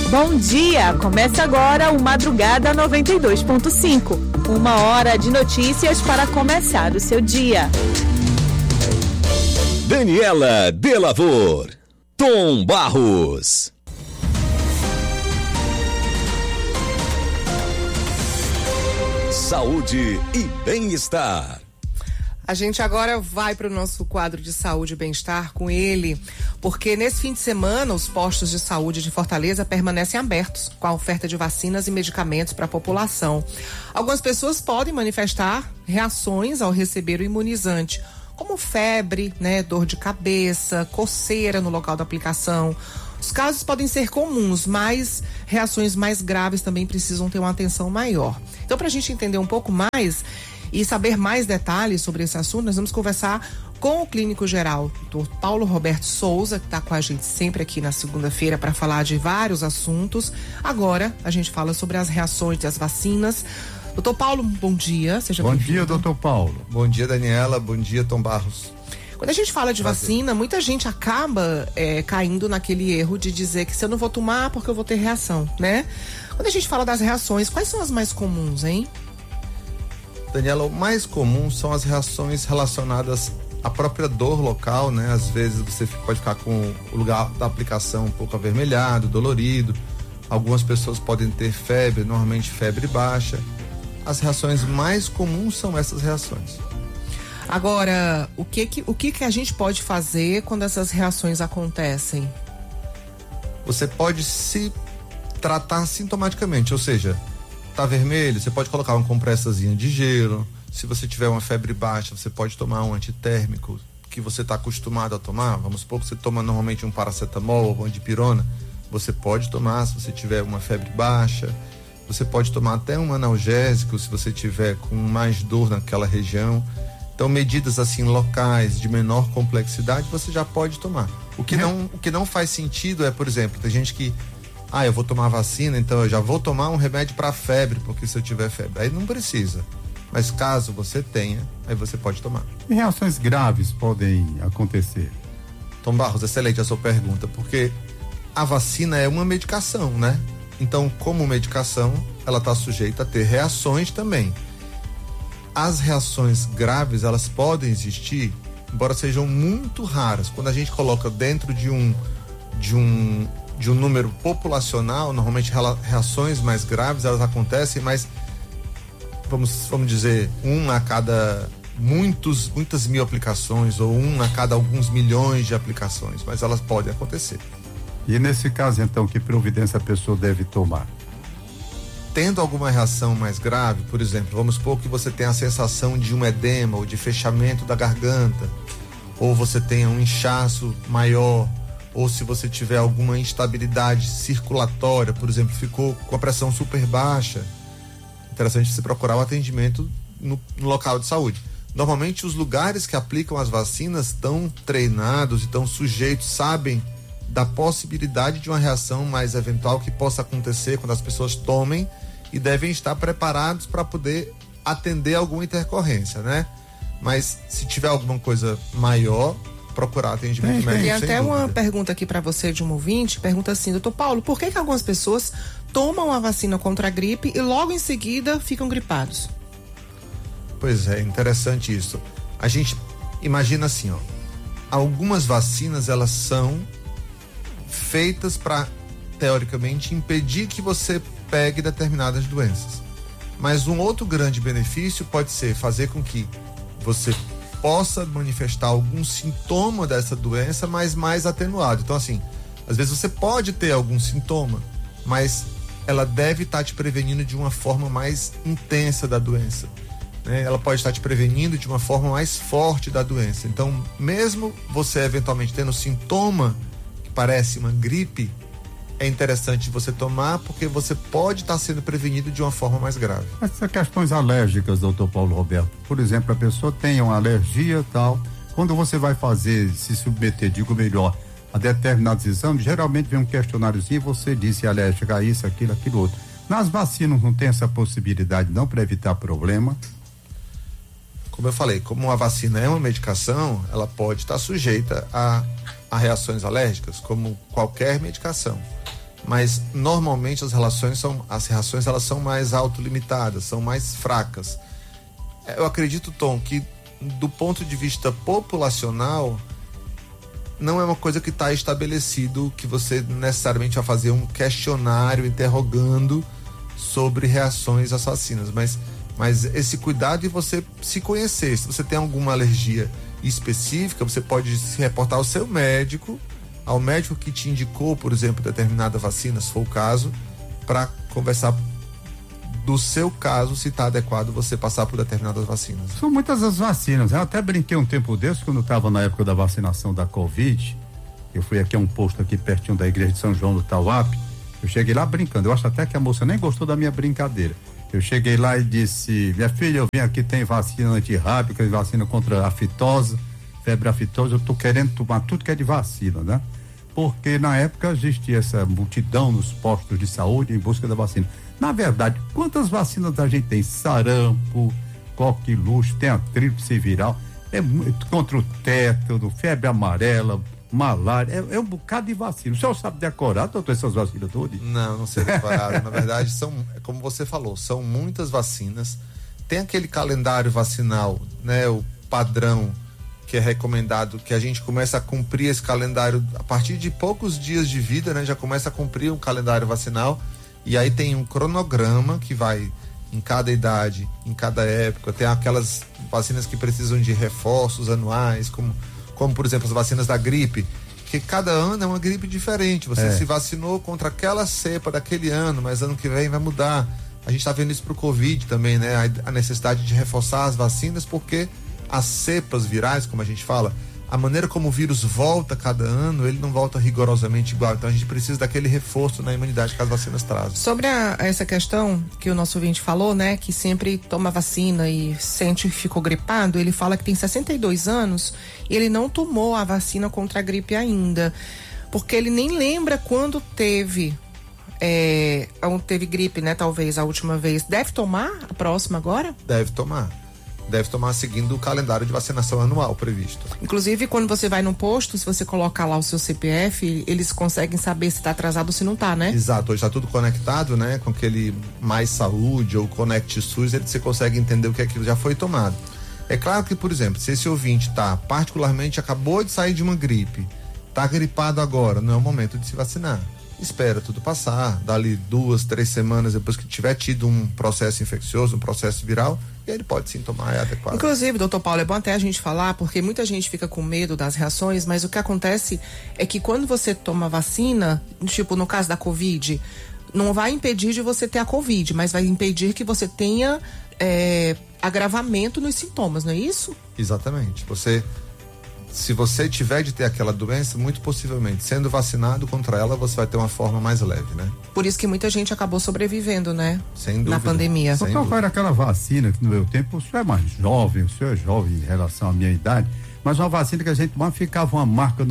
Bom dia! Começa agora o Madrugada 92.5. 1 hora de notícias para começar o seu dia. Daniela Delavor, Tom Barros. Saúde e bem-estar. A gente agora vai para o nosso quadro de saúde e bem-estar com ele, porque nesse fim de semana os postos de saúde de Fortaleza permanecem abertos com a oferta de vacinas e medicamentos para a população. Algumas pessoas podem manifestar reações ao receber o imunizante, como febre, dor de cabeça, coceira no local da aplicação. Os casos podem ser comuns, mas reações mais graves também precisam ter uma atenção maior. Então, para a gente entender um pouco mais e saber mais detalhes sobre esse assunto, nós vamos conversar com o clínico geral, Dr. Paulo Roberto Souza, que está com a gente sempre aqui na segunda-feira para falar de vários assuntos. Agora, a gente fala sobre as reações das vacinas. Doutor Paulo, bom dia. Seja bem-vindo. Bom dia, doutor Paulo. Bom dia, Daniela. Bom dia, Tom Barros. Quando a gente fala de vacina, muita gente acaba caindo naquele erro de dizer que se eu não vou tomar, porque eu vou ter reação, né? Quando a gente fala das reações, quais são as mais comuns, hein? Daniela, o mais comum são as reações relacionadas à própria dor local, né? Às vezes você pode ficar com o lugar da aplicação um pouco avermelhado, dolorido. Algumas pessoas podem ter febre, normalmente febre baixa. As reações mais comuns são essas reações. Agora, o que a gente pode fazer quando essas reações acontecem? Você pode se tratar sintomaticamente, ou seja, tá vermelho, você pode colocar uma compressazinha de gelo. Se você tiver uma febre baixa, você pode tomar um antitérmico que você está acostumado a tomar. Vamos supor que você toma normalmente um paracetamol ou uma dipirona. Você pode tomar se você tiver uma febre baixa. Você pode tomar até um analgésico se você tiver com mais dor naquela região. Então, medidas assim locais de menor complexidade você já pode tomar. O que não faz sentido é, por exemplo, tem gente que eu vou tomar vacina, então eu já vou tomar um remédio para febre, porque se eu tiver febre, aí não precisa. Mas caso você tenha, aí você pode tomar. E reações graves podem acontecer? Tom Barros, excelente a sua pergunta, porque a vacina é uma medicação, né? Então, como medicação, ela está sujeita a ter reações também. As reações graves, elas podem existir, embora sejam muito raras. Quando a gente coloca dentro de um número populacional, normalmente reações mais graves, elas acontecem, mas vamos dizer, a cada muitas mil aplicações, ou a cada alguns milhões de aplicações, mas elas podem acontecer. E nesse caso, então, que providência a pessoa deve tomar? Tendo alguma reação mais grave, por exemplo, vamos supor que você tenha a sensação de um edema ou de fechamento da garganta, ou você tenha um inchaço maior, ou se você tiver alguma instabilidade circulatória, por exemplo, ficou com a pressão super baixa, interessante você procurar o atendimento no local de saúde. Normalmente os lugares que aplicam as vacinas estão treinados e estão sujeitos, sabem da possibilidade de uma reação mais eventual que possa acontecer quando as pessoas tomem, e devem estar preparados para poder atender alguma intercorrência, né? Mas se tiver alguma coisa maior, procurar atendimento médico. E até uma pergunta aqui para você de um ouvinte, pergunta assim: doutor Paulo, por que algumas pessoas tomam a vacina contra a gripe e logo em seguida ficam gripados? Pois é, interessante isso. A gente imagina assim, algumas vacinas, elas são feitas para, teoricamente, impedir que você pegue determinadas doenças. Mas um outro grande benefício pode ser fazer com que você possa manifestar algum sintoma dessa doença, mas mais atenuado. Então, assim, às vezes você pode ter algum sintoma, mas ela deve estar te prevenindo de uma forma mais intensa da doença, né? Ela pode estar te prevenindo de uma forma mais forte da doença. Então, mesmo você eventualmente tendo sintoma que parece uma gripe, é interessante você tomar, porque você pode estar sendo prevenido de uma forma mais grave. Essas questões alérgicas, doutor Paulo Roberto, por exemplo, a pessoa tem uma alergia e tal, quando você vai se submeter, melhor, a determinados exames, geralmente vem um questionáriozinho e você diz se é alérgica a isso, aquilo, outro. Nas vacinas não tem essa possibilidade não, para evitar problema? Como eu falei, como a vacina é uma medicação, ela pode estar sujeita a reações alérgicas, como qualquer medicação. mas normalmente as reações elas são mais autolimitadas, são mais fracas. Eu acredito, Tom, que do ponto de vista populacional não é uma coisa que está estabelecido que você necessariamente vai fazer um questionário interrogando sobre reações às vacinas, mas esse cuidado de você se conhecer. Se você tem alguma alergia específica, você pode se reportar ao seu médico, ao médico que te indicou, por exemplo, determinada vacina, se for o caso, para conversar do seu caso, se está adequado você passar por determinadas vacinas. São muitas as vacinas. Eu até brinquei um tempo desse, quando estava na época da vacinação da Covid. Eu fui aqui a um posto aqui pertinho da igreja de São João do Tauap. Eu cheguei lá brincando. Eu acho até que a moça nem gostou da minha brincadeira. Eu cheguei lá e disse: minha filha, eu vim aqui, tem vacina antirrábica, vacina contra a fitose, febre aftosa. Eu tô querendo tomar tudo que é de vacina, né? Porque na época existia essa multidão nos postos de saúde em busca da vacina. Na verdade, quantas vacinas a gente tem? Sarampo, coqueluche, tem a tríplice viral, contra o tétano, febre amarela, malária, é um bocado de vacina. O senhor sabe decorar, doutor, essas vacinas todas? Não sei decorar. Na verdade, como você falou, são muitas vacinas. Tem aquele calendário vacinal, né? O padrão que é recomendado, que a gente começa a cumprir esse calendário a partir de poucos dias de vida, né? Já começa a cumprir um calendário vacinal. E aí tem um cronograma que vai em cada idade, em cada época. Tem aquelas vacinas que precisam de reforços anuais, como por exemplo as vacinas da gripe, que cada ano é uma gripe diferente. Você se vacinou contra aquela cepa daquele ano, mas ano que vem vai mudar. A gente está vendo isso pro Covid também, né? A necessidade de reforçar as vacinas, porque as cepas virais, como a gente fala, a maneira como o vírus volta cada ano, ele não volta rigorosamente igual. Então a gente precisa daquele reforço na imunidade que as vacinas trazem. Sobre essa questão que o nosso ouvinte falou, né, que sempre toma vacina e sente que ficou gripado, ele fala que tem 62 anos e ele não tomou a vacina contra a gripe ainda, porque ele nem lembra quando teve gripe, né, talvez a última vez. Deve tomar a próxima agora? Deve tomar seguindo o calendário de vacinação anual previsto. Inclusive, quando você vai no posto, se você colocar lá o seu CPF, eles conseguem saber se está atrasado ou se não está, né? Exato, hoje está tudo conectado, né? Com aquele Mais Saúde ou Conect SUS, você consegue entender o que aquilo já foi tomado. É claro que, por exemplo, se esse ouvinte acabou de sair de uma gripe, está gripado agora, não é o momento de se vacinar. Espera tudo passar, dali 2-3 semanas depois que tiver tido um processo infeccioso, um processo viral, e ele pode sim tomar, é adequado. Inclusive, doutor Paulo, é bom até a gente falar, porque muita gente fica com medo das reações, mas o que acontece é que quando você toma vacina, tipo no caso da Covid, não vai impedir de você ter a Covid, mas vai impedir que você tenha agravamento nos sintomas, não é isso? Exatamente. Se você tiver de ter aquela doença, muito possivelmente, sendo vacinado contra ela, você vai ter uma forma mais leve, né? Por isso que muita gente acabou sobrevivendo, né? Sem dúvida. Na pandemia. Qual era aquela vacina que no meu tempo, o senhor é mais jovem, o senhor é jovem em relação à minha idade, mas uma vacina que a gente tomava, ficava uma marca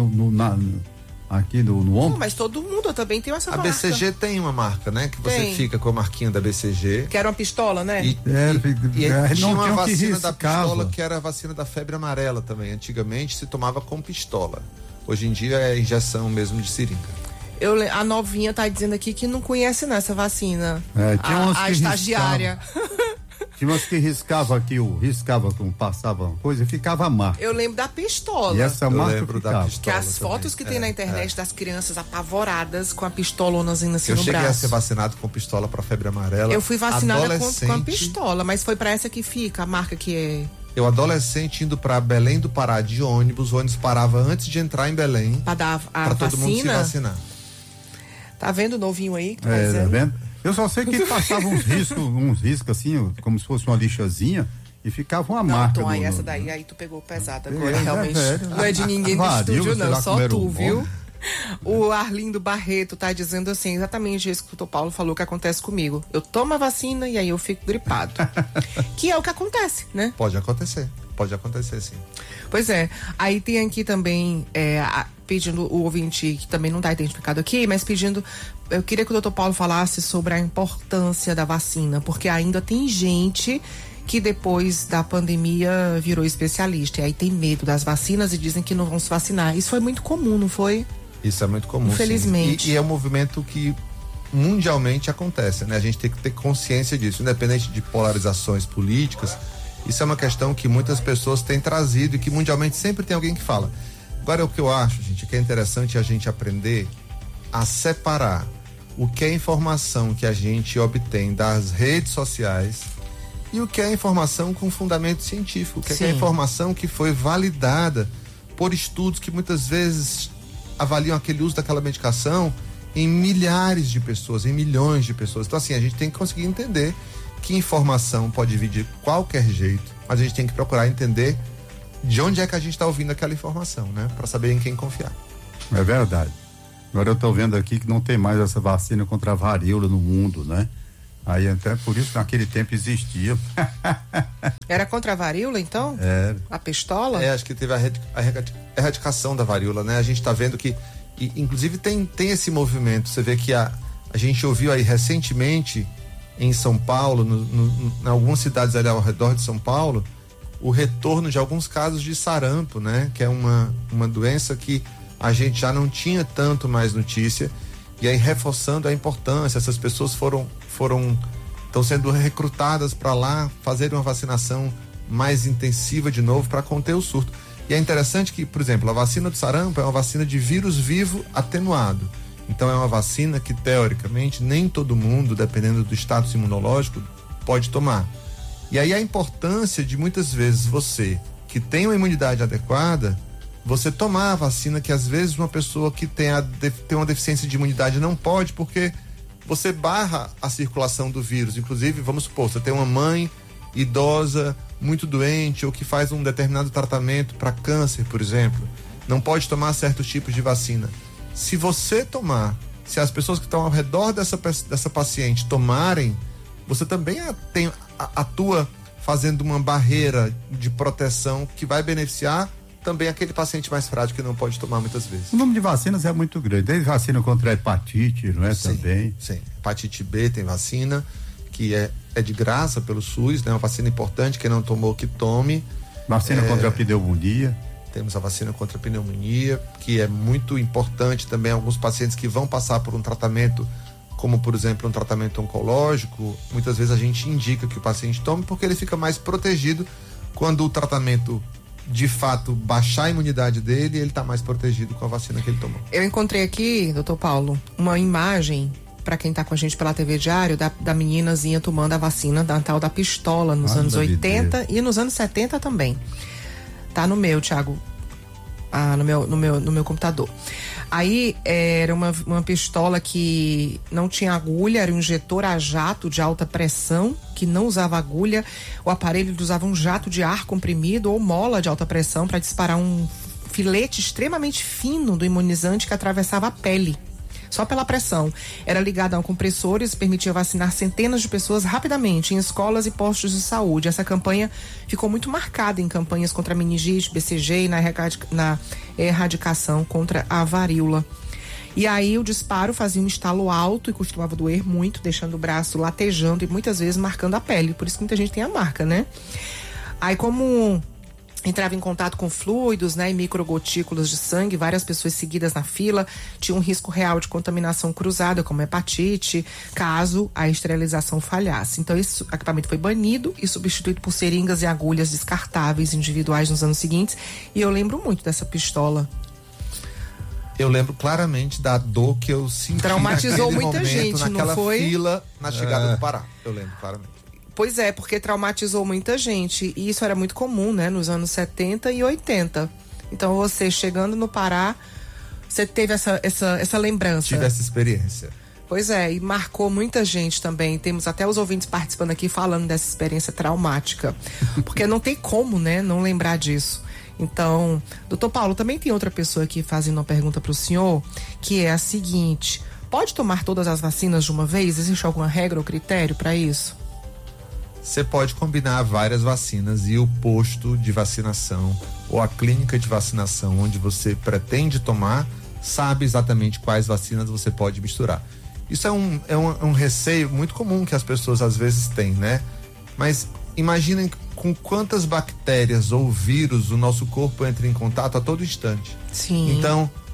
aqui no ombro. Não, mas todo mundo, eu também tenho essa marca. A BCG tem uma marca, né? Que você fica com a marquinha da BCG. Que era uma pistola, né? E tinha uma vacina da pistola que era a vacina da febre amarela também. Antigamente se tomava com pistola. Hoje em dia é injeção mesmo de seringa. A novinha tá dizendo aqui que não conhece essa vacina. A estagiária. Tinha umas que riscava como passava uma coisa e ficava a marca. Eu lembro da pistola. E essa marca ficava. Que as fotos que tem na internet das crianças apavoradas com a pistolonazinha assim no braço. Eu cheguei a ser vacinado com pistola para febre amarela. Eu fui vacinada com a pistola, mas foi para essa que fica, a marca que é... Eu, adolescente, indo para Belém do Pará de ônibus, o ônibus parava antes de entrar em Belém. Para dar a pra vacina? Todo mundo se vacinar. Tá vendo o novinho aí? Tá vendo? Eu só sei que passava uns riscos assim, como se fosse uma lixazinha, e ficava uma marca. Tom, essa daí, aí tu pegou pesada agora, realmente. Não é de ninguém do estúdio, não, só tu, viu? O Arlindo Barreto tá dizendo assim, exatamente isso que o doutor Paulo falou que acontece comigo. Eu tomo a vacina e aí eu fico gripado. Que é o que acontece, né? Pode acontecer sim. Pois é, aí tem aqui também pedindo, o ouvinte que também não está identificado aqui, mas pedindo, eu queria que o doutor Paulo falasse sobre a importância da vacina, porque ainda tem gente que depois da pandemia virou especialista, e aí tem medo das vacinas e dizem que não vão se vacinar. Isso foi muito comum, não foi? Isso é muito comum, infelizmente. Sim. E é um movimento que mundialmente acontece, né? A gente tem que ter consciência disso, independente de polarizações políticas. Isso é uma questão que muitas pessoas têm trazido e que mundialmente sempre tem alguém que fala. Agora, o que eu acho, gente, que é interessante a gente aprender a separar o que é informação que a gente obtém das redes sociais e o que é informação com fundamento científico, o que é informação que foi validada por estudos que muitas vezes avaliam aquele uso daquela medicação em milhares de pessoas, em milhões de pessoas. Então, assim, a gente tem que conseguir entender que informação pode vir de qualquer jeito, mas a gente tem que procurar entender de onde é que a gente está ouvindo aquela informação, né? Para saber em quem confiar. É verdade. Agora eu estou vendo aqui que não tem mais essa vacina contra a varíola no mundo, né? Aí até por isso naquele tempo existia. Era contra a varíola, então? É. A pistola? Acho que teve a erradicação da varíola, né? A gente está vendo que, inclusive tem esse movimento. Você vê que a gente ouviu aí recentemente em São Paulo, em algumas cidades ali ao redor de São Paulo, o retorno de alguns casos de sarampo, né? Que é uma doença que a gente já não tinha tanto mais notícia, e aí reforçando a importância, essas pessoas estão sendo recrutadas para lá fazerem uma vacinação mais intensiva de novo para conter o surto. E é interessante que, por exemplo, a vacina do sarampo é uma vacina de vírus vivo atenuado. Então é uma vacina que, teoricamente, nem todo mundo, dependendo do status imunológico, pode tomar. E aí a importância de muitas vezes você, que tem uma imunidade adequada, você tomar a vacina que às vezes uma pessoa que tem uma deficiência de imunidade não pode, porque você barra a circulação do vírus. Inclusive, vamos supor, você tem uma mãe idosa, muito doente, ou que faz um determinado tratamento para câncer, por exemplo, não pode tomar certos tipos de vacina. Se você tomar, se as pessoas que estão ao redor dessa paciente tomarem, você também atua fazendo uma barreira de proteção que vai beneficiar também aquele paciente mais frágil que não pode tomar muitas vezes. O número de vacinas é muito grande. Tem vacina contra a hepatite, não é? Sim, também. Sim. Hepatite B tem vacina, que é de graça pelo SUS, né? Uma vacina importante, quem não tomou, que tome. Vacina contra a pneumonia. Temos a vacina contra a pneumonia, que é muito importante também. Alguns pacientes que vão passar por um tratamento, como por exemplo um tratamento oncológico, muitas vezes a gente indica que o paciente tome, porque ele fica mais protegido quando o tratamento de fato baixar a imunidade dele, ele está mais protegido com a vacina que ele tomou. Eu encontrei aqui, doutor Paulo, uma imagem, para quem está com a gente pela TV Diário, da meninazinha tomando a vacina da tal da pistola nos anos 80 e nos anos 70 também. Tá no meu, Thiago, no meu computador. Aí era uma pistola que não tinha agulha, era um injetor a jato de alta pressão, que não usava agulha. O aparelho usava um jato de ar comprimido ou mola de alta pressão para disparar um filete extremamente fino do imunizante que atravessava a pele, só pela pressão. Era ligado a compressores, permitia vacinar centenas de pessoas rapidamente em escolas e postos de saúde. Essa campanha ficou muito marcada em campanhas contra a meningite, BCG e na erradicação contra a varíola. E aí o disparo fazia um estalo alto e costumava doer muito, deixando o braço latejando e muitas vezes marcando a pele. Por isso que muita gente tem a marca, né? Aí como entrava em contato com fluidos, né, e microgotículas de sangue, várias pessoas seguidas na fila, tinha um risco real de contaminação cruzada, como hepatite, caso a esterilização falhasse. Então esse equipamento foi banido e substituído por seringas e agulhas descartáveis individuais nos anos seguintes, e eu lembro muito dessa pistola. Eu lembro claramente da dor que eu senti. Traumatizou muita momento, gente, naquela não foi? fila na chegada do Pará. Eu lembro claramente. Pois é, porque traumatizou muita gente. E isso era muito comum, né? Nos anos 70 e 80. Então você chegando no Pará, você teve essa lembrança. Tive essa experiência. Pois é, e marcou muita gente também. Temos até os ouvintes participando aqui falando dessa experiência traumática. Porque não tem como, né, não lembrar disso. Então, doutor Paulo, também tem outra pessoa aqui fazendo uma pergunta para o senhor, que é a seguinte: pode tomar todas as vacinas de uma vez? Existe alguma regra ou critério para isso? Você pode combinar várias vacinas e o posto de vacinação ou a clínica de vacinação onde você pretende tomar sabe exatamente quais vacinas você pode misturar. Isso é um receio muito comum que as pessoas às vezes têm, né? Mas imaginem com quantas bactérias ou vírus o nosso corpo entra em contato a todo instante. Sim. Então,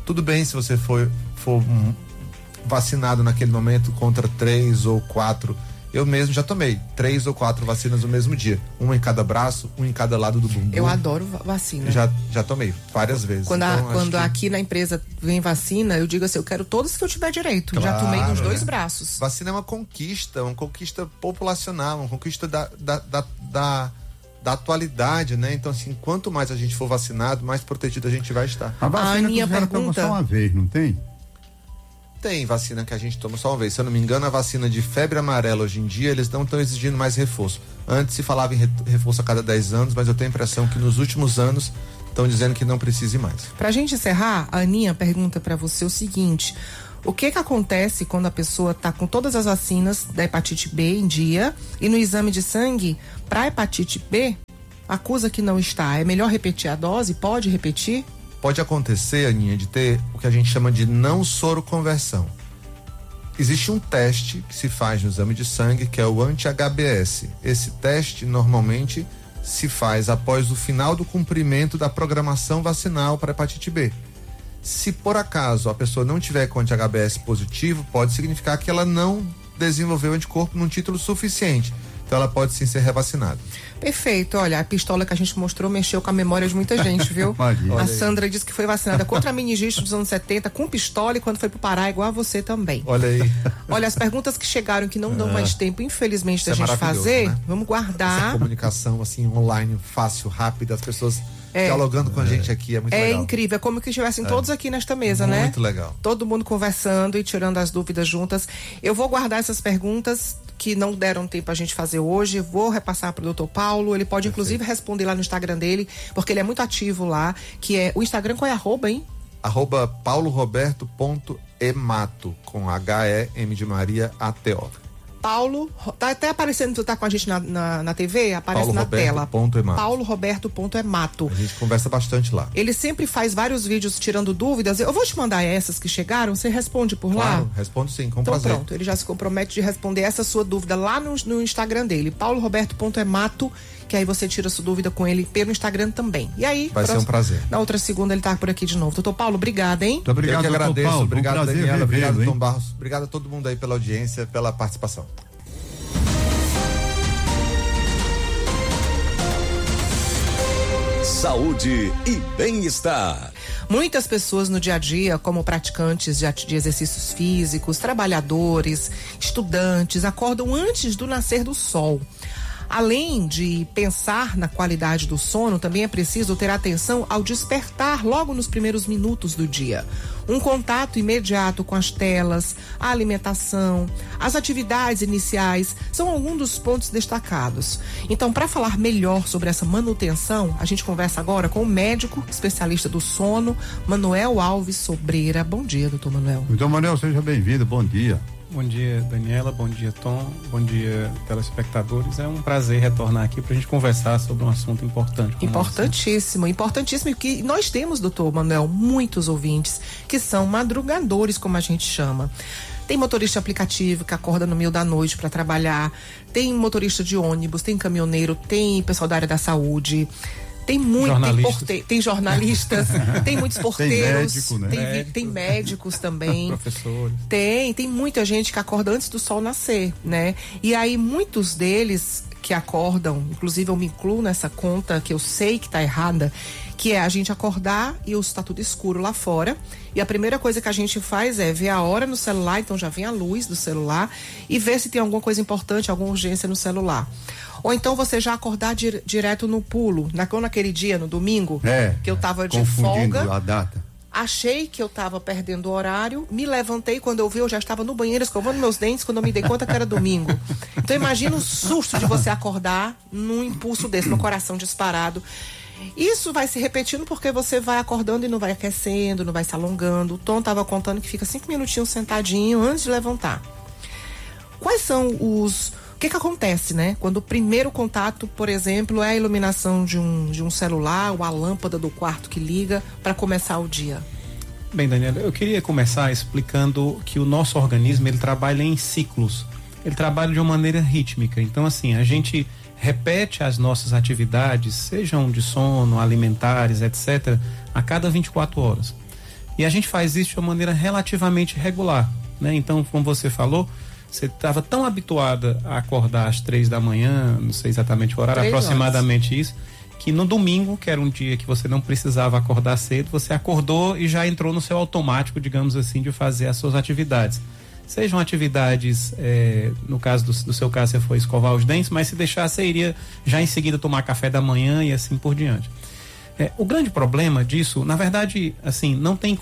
Tudo bem se você for vacinado naquele momento contra 3 ou 4. Eu mesmo já tomei 3 ou 4 vacinas no mesmo dia. Uma em cada braço, uma em cada lado do bumbum. Eu adoro vacina. Já tomei várias vezes. Quando aqui na empresa vem vacina, eu digo assim, eu quero todas que eu tiver direito. Claro, já tomei nos 2 braços. Vacina é uma conquista populacional, uma conquista da atualidade, né? Então, assim, quanto mais a gente for vacinado, mais protegido a gente vai estar. A vacina que já toma só uma vez, não tem? Tem vacina que a gente toma só uma vez. Se eu não me engano, a vacina de febre amarela hoje em dia, eles não estão exigindo mais reforço. Antes se falava em reforço a cada 10 anos, mas eu tenho a impressão que nos últimos anos estão dizendo que não precise mais. Pra gente encerrar, a Aninha pergunta pra você o seguinte: o que acontece quando a pessoa tá com todas as vacinas da hepatite B em dia e no exame de sangue pra hepatite B acusa que não está? É melhor repetir a dose? Pode repetir? Pode acontecer, Aninha, de ter o que a gente chama de não soroconversão. Existe um teste que se faz no exame de sangue, que é o anti-HBS. Esse teste, normalmente, se faz após o final do cumprimento da programação vacinal para hepatite B. Se, por acaso, a pessoa não tiver com anti-HBS positivo, pode significar que ela não desenvolveu anticorpo num título suficiente. Então, ela pode sim ser revacinada. Perfeito. Olha, a pistola que a gente mostrou mexeu com a memória de muita gente, viu? A Sandra disse que foi vacinada contra a meningite dos anos 70 com pistola e quando foi pro Pará, igual a você também. Olha aí. Olha, as perguntas que chegaram que não dão mais tempo, infelizmente, da gente fazer, né? Vamos guardar. Essa comunicação, assim, online, fácil, rápida, as pessoas dialogando com a gente aqui, é muito legal. É incrível, é como que estivessem todos aqui nesta mesa, né? Muito legal. Todo mundo conversando e tirando as dúvidas juntas. Eu vou guardar essas perguntas que não deram tempo a gente fazer hoje, vou repassar para o Dr. Paulo, ele pode inclusive responder lá no Instagram dele, porque ele é muito ativo lá, que é, o Instagram qual é @, hein? @pauloroberto.emato, com H-E-M de Maria A-T-O. Paulo, tá até aparecendo, tu tá com a gente na TV, aparece na tela. pauloroberto.emato. A gente conversa bastante lá. Ele sempre faz vários vídeos tirando dúvidas. Eu vou te mandar essas que chegaram, você responde por lá? Claro, respondo sim, com prazer. Então pronto, ele já se compromete de responder essa sua dúvida lá no Instagram dele, pauloroberto.emato, que aí você tira sua dúvida com ele pelo Instagram também. E aí, vai ser um prazer. Na outra segunda ele tá por aqui de novo. Doutor Paulo, obrigada, hein? Muito obrigado, eu que agradeço. Paulo. Obrigado, Daniela. Obrigado, Tom Barros. Obrigado a todo mundo aí pela audiência, pela participação. Saúde e bem-estar. Muitas pessoas no dia a dia, como praticantes de exercícios físicos, trabalhadores, estudantes, acordam antes do nascer do sol. Além de pensar na qualidade do sono, também é preciso ter atenção ao despertar logo nos primeiros minutos do dia. Um contato imediato com as telas, a alimentação, as atividades iniciais são alguns dos pontos destacados. Então, para falar melhor sobre essa manutenção, a gente conversa agora com o médico especialista do sono, Manuel Alves Sobreira. Bom dia, doutor Manuel. Doutor Manuel, seja bem-vindo, bom dia. Bom dia, Daniela, bom dia, Tom, bom dia, telespectadores. É um prazer retornar aqui para a gente conversar sobre um assunto importante. Importantíssimo, importantíssimo. E que nós temos, doutor Manuel, muitos ouvintes que são madrugadores, como a gente chama. Tem motorista aplicativo que acorda no meio da noite para trabalhar, tem motorista de ônibus, tem caminhoneiro, tem pessoal da área da saúde. Tem tem jornalistas, tem muitos porteiros, tem, médico, né? Tem médicos também. Professores. Tem muita gente que acorda antes do sol nascer, né? E aí muitos deles que acordam, inclusive eu me incluo nessa conta que eu sei que tá errada, que é a gente acordar e está tudo escuro lá fora. E a primeira coisa que a gente faz é ver a hora no celular, então já vem a luz do celular, e ver se tem alguma coisa importante, alguma urgência no celular. Ou então você já acordar direto no pulo, naquele dia, no domingo, que eu tava de folga. A data. Achei que eu tava perdendo o horário, me levantei, quando eu vi eu já estava no banheiro escovando meus dentes, quando eu me dei conta que era domingo. Então imagina o susto de você acordar num impulso desse, no coração disparado. Isso vai se repetindo porque você vai acordando e não vai aquecendo, não vai se alongando. O Tom tava contando que fica 5 minutinhos sentadinho antes de levantar. Quais são os... O que acontece, né? Quando o primeiro contato, por exemplo, é a iluminação de um celular ou a lâmpada do quarto que liga para começar o dia? Bem, Daniela, eu queria começar explicando que o nosso organismo, ele trabalha em ciclos. Ele trabalha de uma maneira rítmica. Então, assim, a gente repete as nossas atividades, sejam de sono, alimentares, etc., a cada 24 horas. E a gente faz isso de uma maneira relativamente regular, né? Então, como você falou, você estava tão habituada a acordar às 3 da manhã, não sei exatamente o horário, aproximadamente isso, que no domingo, que era um dia que você não precisava acordar cedo, você acordou e já entrou no seu automático, digamos assim, de fazer as suas atividades. Sejam atividades, no caso do seu caso, você foi escovar os dentes, mas se deixar, você iria já em seguida tomar café da manhã e assim por diante. O grande problema disso, na verdade, assim,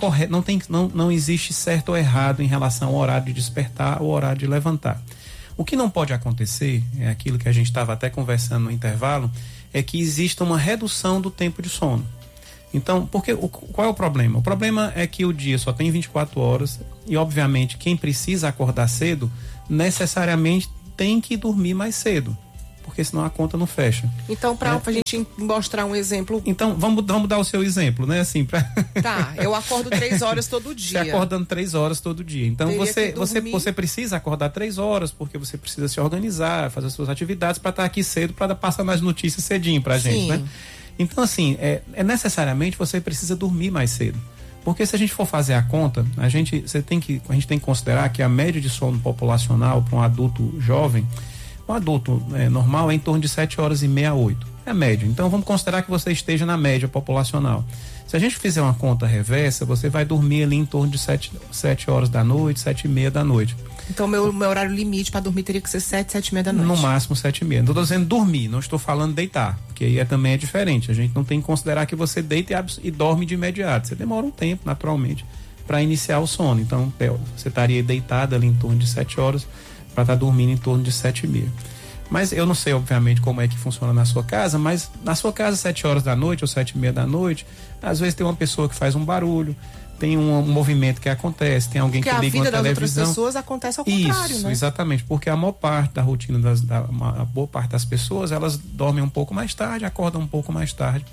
não existe certo ou errado em relação ao horário de despertar ou horário de levantar. O que não pode acontecer, é aquilo que a gente estava até conversando no intervalo, é que exista uma redução do tempo de sono. Então, qual é o problema? O problema é que o dia só tem 24 horas e, obviamente, quem precisa acordar cedo, necessariamente tem que dormir mais cedo, porque senão a conta não fecha. Então, pra gente mostrar um exemplo... Então, vamos dar o seu exemplo, né? Assim, Tá, eu acordo 3 horas todo dia. Você acordando 3 horas todo dia. Então, você precisa acordar 3 horas, porque você precisa se organizar, fazer as suas atividades para estar aqui cedo, para passar mais notícias cedinho pra gente, né? Então, assim, necessariamente você precisa dormir mais cedo. Porque se a gente for fazer a conta, a gente tem que considerar que a média de sono populacional para um adulto jovem, um adulto normal, é em torno de 7 horas e meia a 8. É a média. Então, vamos considerar que você esteja na média populacional. Se a gente fizer uma conta reversa, você vai dormir ali em torno de 7 horas da noite, 7 e meia da noite. Então, meu horário limite para dormir teria que ser 7 e meia da noite. No máximo 7 e meia. Não estou dizendo dormir, não estou falando deitar, porque aí também é diferente. A gente não tem que considerar que você deita e dorme de imediato. Você demora um tempo, naturalmente, para iniciar o sono. Então, você estaria deitada ali em torno de 7 horas para estar dormindo em torno de 7 e meia. Mas eu não sei, obviamente, como é que funciona na sua casa, mas na sua casa, 7 horas da noite ou 7 e meia da noite, às vezes tem uma pessoa que faz um barulho, tem um movimento que acontece, tem alguém que liga uma televisão. Porque a vida das outras pessoas acontece ao contrário, Isso, né? Exatamente, porque a maior parte da rotina a boa parte das pessoas, elas dormem um pouco mais tarde, acordam um pouco mais tarde.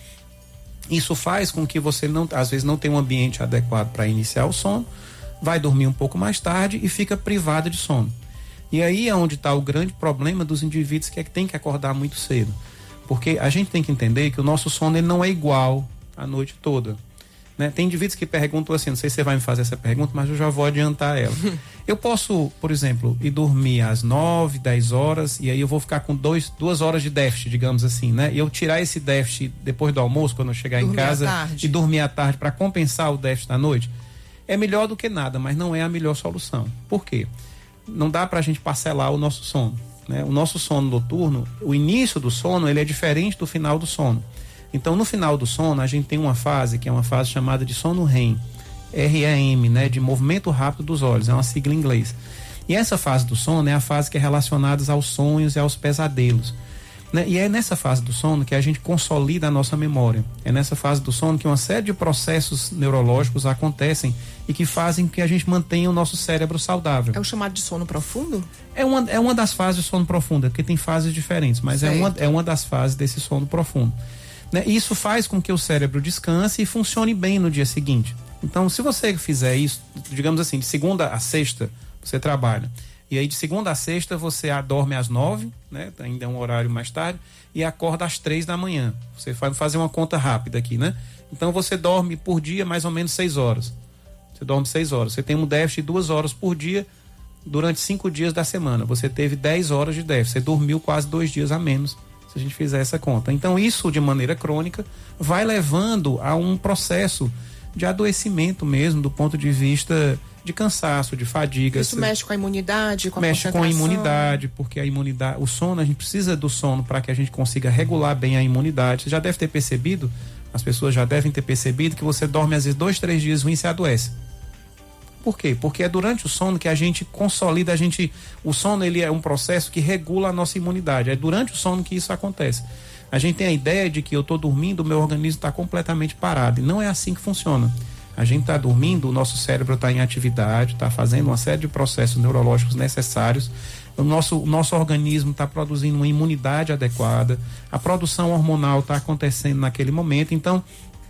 Isso faz com que você às vezes não tenha um ambiente adequado para iniciar o sono, vai dormir um pouco mais tarde e fica privada de sono. E aí é onde está o grande problema dos indivíduos que tem que acordar muito cedo. Porque a gente tem que entender que o nosso sono ele não é igual a noite toda. Né? Tem indivíduos que perguntam assim, não sei se você vai me fazer essa pergunta, mas eu já vou adiantar ela. Eu posso, por exemplo, ir dormir às 9, 10 horas e aí eu vou ficar com 2 horas de déficit, digamos assim, né? E eu tirar esse déficit depois do almoço, quando eu chegar em casa, e dormir à tarde para compensar o déficit da noite, é melhor do que nada, mas não é a melhor solução. Por quê? Não dá pra gente parcelar o nosso sono, né? O nosso sono noturno, o início do sono, ele é diferente do final do sono. Então, no final do sono, a gente tem uma fase, que é uma fase chamada de sono REM, REM, né? De movimento rápido dos olhos, é uma sigla em inglês. E essa fase do sono é a fase que é relacionada aos sonhos e aos pesadelos, né? E é nessa fase do sono que a gente consolida a nossa memória. É nessa fase do sono que uma série de processos neurológicos acontecem e que fazem que a gente mantenha o nosso cérebro saudável. É o chamado de sono profundo? É uma das fases de sono profundo, porque tem fases diferentes, mas é uma das fases desse sono profundo. Né? E isso faz com que o cérebro descanse e funcione bem no dia seguinte. Então, se você fizer isso, digamos assim, de segunda a sexta, você trabalha. E aí de segunda a sexta você dorme às 9, né? Ainda é um horário mais tarde, e acorda às 3 da manhã. Você vai fazer uma conta rápida aqui, né? Então você dorme por dia mais ou menos 6 horas. Você dorme 6 horas. Você tem um déficit de 2 horas por dia durante 5 dias da semana. Você teve 10 horas de déficit. Você dormiu quase 2 dias a menos, se a gente fizer essa conta. Então isso, de maneira crônica, vai levando a um processo de adoecimento mesmo, do ponto de vista de cansaço, de fadiga. Isso mexe com a imunidade, com a mexe com a imunidade, porque a imunidade, o sono, a gente precisa do sono para que a gente consiga regular bem a imunidade. Você já deve ter percebido, as pessoas já devem ter percebido que você dorme às vezes 2, 3 dias ruim e se adoece. Por quê? Porque é durante o sono que a gente consolida, o sono ele é um processo que regula a nossa imunidade, é durante o sono que isso acontece. A gente tem a ideia de que eu estou dormindo, o meu organismo está completamente parado, e não é assim que funciona. A gente está dormindo, o nosso cérebro está em atividade, está fazendo uma série de processos neurológicos necessários, o nosso organismo está produzindo uma imunidade adequada, a produção hormonal está acontecendo naquele momento. Então,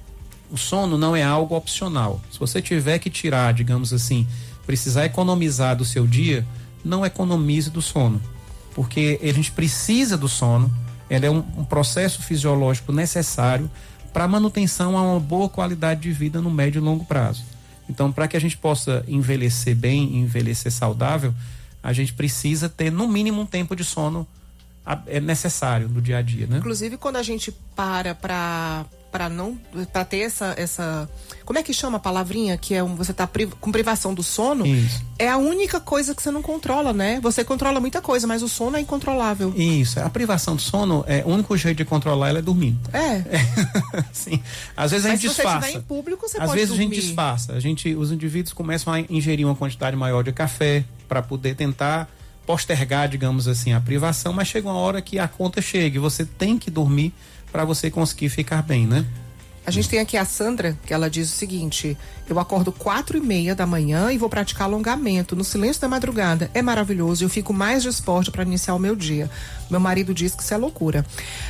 o sono não é algo opcional. Se você tiver que tirar, digamos assim, precisar economizar do seu dia, não economize do sono, porque a gente precisa do sono. Ele é um processo fisiológico necessário para a manutenção a uma boa qualidade de vida no médio e longo prazo. Então, para que a gente possa envelhecer bem, envelhecer saudável, a gente precisa ter no mínimo um tempo de sono necessário no dia a dia, né? Inclusive, quando a gente para ter essa como é que chama a palavrinha? Que é você tá com privação do sono. Isso. É a única coisa que você não controla, né? Você controla muita coisa, mas o sono é incontrolável. Isso, a privação do sono, o único jeito de controlar ela é dormindo. Sim. Às vezes a gente disfarça. Se você estiver em público, você Às pode vezes dormir. A gente disfarça. Os indivíduos começam a ingerir uma quantidade maior de café para poder tentar postergar, digamos assim, a privação, mas chega uma hora que a conta chega e você tem que dormir para você conseguir ficar bem, né? A gente tem aqui a Sandra, que ela diz o seguinte: eu acordo 4:30 da manhã e vou praticar alongamento no silêncio da madrugada. É maravilhoso, eu fico mais disposta para iniciar o meu dia. Meu marido diz que isso é loucura.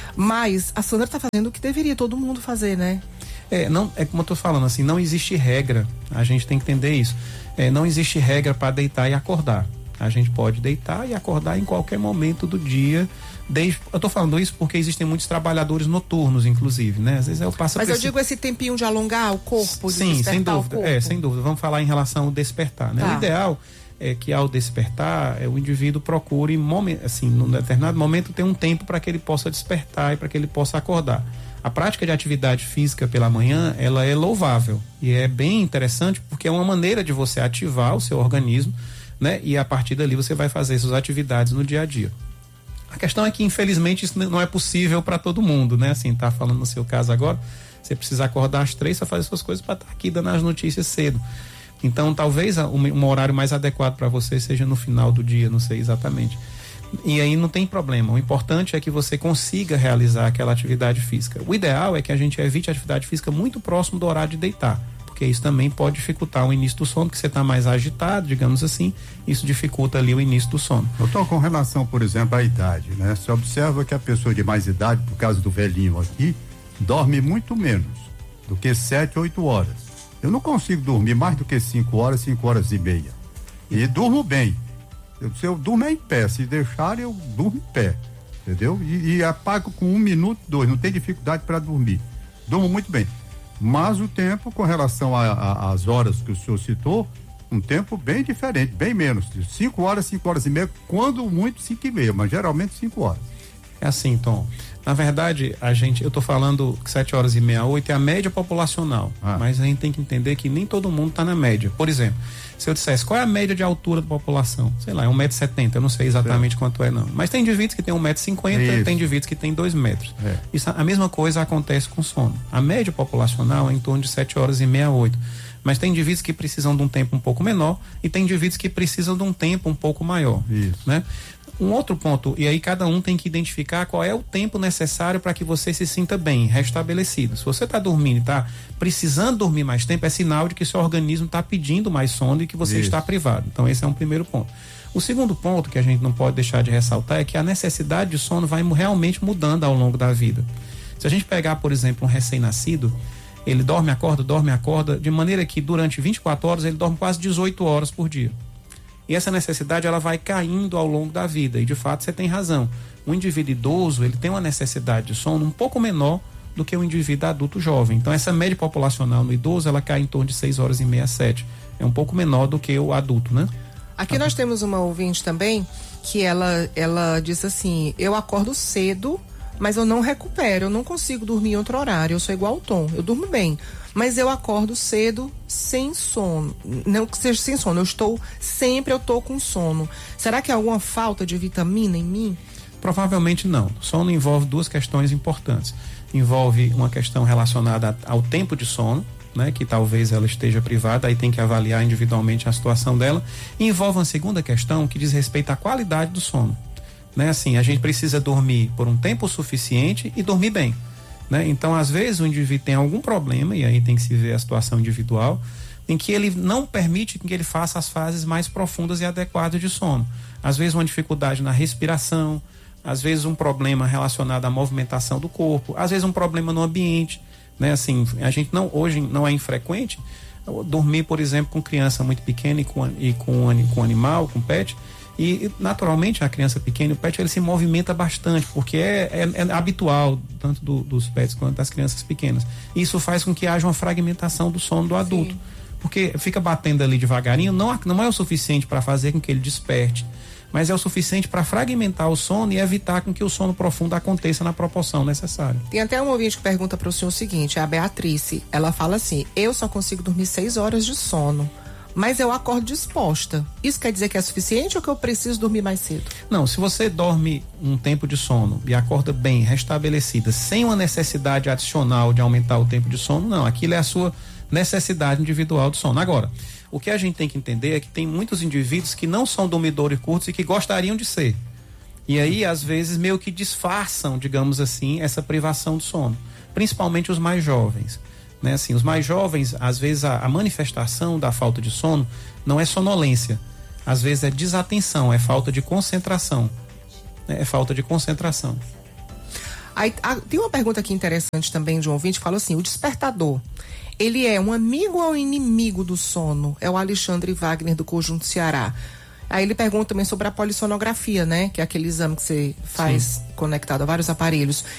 Mas a Sandra tá fazendo o que deveria todo mundo fazer, né? Não, é como eu tô falando, assim, não existe regra. A gente tem que entender isso. Não existe regra para deitar e acordar. A gente pode deitar e acordar em qualquer momento do dia. Eu tô falando isso porque existem muitos trabalhadores noturnos, inclusive, né? Às vezes eu passo. Mas eu digo esse tempinho de alongar o corpo, de sim, despertar sem dúvida, o corpo. Sem dúvida. Vamos falar em relação ao despertar, né? Tá. O ideal é que ao despertar, o indivíduo procure, num determinado momento, ter um tempo para que ele possa despertar e para que ele possa acordar. A prática de atividade física pela manhã, ela é louvável e é bem interessante porque é uma maneira de você ativar o seu organismo, né? E a partir dali você vai fazer suas atividades no dia a dia. A questão é que, infelizmente, isso não é possível para todo mundo, né? Assim, tá falando no seu caso agora, você precisa acordar às 3 para fazer suas coisas para estar aqui dando as notícias cedo. Então, talvez um horário mais adequado para você seja no final do dia, não sei exatamente. E aí não tem problema. O importante é que você consiga realizar aquela atividade física. O ideal é que a gente evite a atividade física muito próximo do horário de deitar, porque isso também pode dificultar o início do sono, porque você está mais agitado, digamos assim, isso dificulta ali o início do sono. Doutor, com relação, por exemplo, à idade, né? Você observa que a pessoa de mais idade, por causa do velhinho aqui, dorme muito menos do que 7, 8 horas. Eu não consigo dormir mais do que 5 horas, 5 horas e meia. E durmo bem. Se eu durmo em pé, se deixarem, eu durmo em pé. Entendeu? E apago com 1 minuto, 2, não tem dificuldade para dormir. Durmo muito bem. Mas o tempo, com relação às horas que o senhor citou, um tempo bem diferente, bem menos. 5 horas, 5 horas e meia, quando muito 5 e meia, mas geralmente 5 horas. É assim, Tom. Na verdade, eu tô falando que 7 horas e meia, 8 é a média populacional. Mas a gente tem que entender que nem todo mundo tá na média. Por exemplo, se eu dissesse qual é a média de altura da população, sei lá, é 1,70 m, eu não sei exatamente quanto é não. Mas tem indivíduos que tem 1,50 m, tem indivíduos que tem 2 metros. Isso, a mesma coisa acontece com sono. A média populacional é em torno de 7 horas e meia, 8. Mas tem indivíduos que precisam de um tempo um pouco menor e tem indivíduos que precisam de um tempo um pouco maior. Isso. Né? Um outro ponto, e aí cada um tem que identificar qual é o tempo necessário para que você se sinta bem, restabelecido. Se você está dormindo e está precisando dormir mais tempo, é sinal de que seu organismo está pedindo mais sono e que você está privado. Então esse é um primeiro ponto. O segundo ponto que a gente não pode deixar de ressaltar é que a necessidade de sono vai realmente mudando ao longo da vida. Se a gente pegar, por exemplo, um recém-nascido, ele dorme, acorda, de maneira que durante 24 horas ele dorme quase 18 horas por dia. E essa necessidade ela vai caindo ao longo da vida. E de fato você tem razão. O indivíduo idoso ele tem uma necessidade de sono um pouco menor do que o indivíduo adulto jovem. Então essa média populacional no idoso ela cai em torno de 6 horas e meia, 7. É um pouco menor do que o adulto, né? Aqui nós temos uma ouvinte também que ela diz assim: eu acordo cedo, mas eu não recupero, eu não consigo dormir em outro horário, eu sou igual ao Tom, eu durmo bem, mas eu acordo cedo sem sono, não que seja sem sono, eu tô com sono. Será que é alguma falta de vitamina em mim? Provavelmente não. Sono envolve duas questões importantes. Envolve uma questão relacionada ao tempo de sono, né, que talvez ela esteja privada, aí tem que avaliar individualmente a situação dela. E envolve uma segunda questão que diz respeito à qualidade do sono. Né, assim, a gente precisa dormir por um tempo suficiente e dormir bem. Né? Então, às vezes, o indivíduo tem algum problema, e aí tem que se ver a situação individual, em que ele não permite que ele faça as fases mais profundas e adequadas de sono. Às vezes, uma dificuldade na respiração, às vezes, um problema relacionado à movimentação do corpo, às vezes, um problema no ambiente. Né? Assim, a gente hoje não é infrequente dormir, por exemplo, com criança muito pequena e com animal, com pet. E naturalmente a criança pequena, o pet, ele se movimenta bastante, porque é habitual, tanto dos pets quanto das crianças pequenas. Isso faz com que haja uma fragmentação do sono do adulto. Sim. porque fica batendo ali devagarinho, não é o suficiente para fazer com que ele desperte, mas é o suficiente para fragmentar o sono e evitar com que o sono profundo aconteça na proporção necessária. Tem até um ouvinte que pergunta para o senhor o seguinte, é a Beatrice, ela fala assim, eu só consigo dormir 6 horas de sono, mas eu acordo disposta. Isso quer dizer que é suficiente ou que eu preciso dormir mais cedo? Não, se você dorme um tempo de sono e acorda bem, restabelecida, sem uma necessidade adicional de aumentar o tempo de sono, não, aquilo é a sua necessidade individual de sono. Agora, o que a gente tem que entender é que tem muitos indivíduos que não são dormidores curtos e que gostariam de ser. E aí, às vezes, meio que disfarçam, digamos assim, essa privação de sono. Principalmente os mais jovens. Né? Assim, os mais jovens, às vezes, a manifestação da falta de sono não é sonolência. Às vezes é desatenção, é falta de concentração. Né? É falta de concentração. Aí, tem uma pergunta aqui interessante também de um ouvinte que fala assim, o despertador, ele é um amigo ou inimigo do sono? É o Alexandre Wagner do Conjunto Ceará. Aí ele pergunta também sobre a polissonografia, né? Que é aquele exame que você faz conectado a vários aparelhos.